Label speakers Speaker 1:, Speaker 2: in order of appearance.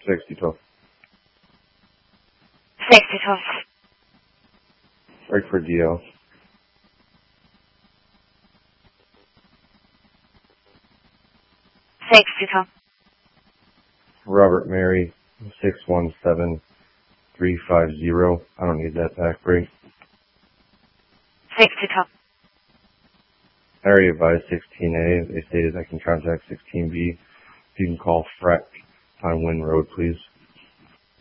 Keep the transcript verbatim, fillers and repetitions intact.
Speaker 1: sextiotvå.
Speaker 2: sextiotvå.
Speaker 1: Right for D L.
Speaker 2: sextiotvå.
Speaker 1: Robert Mary, six one seven three five zero. I don't need that back break.
Speaker 2: sextiotvå.
Speaker 1: Area by sixteen A. They stated I can contact sixteen B. You can call Freck on Wynn Road, please.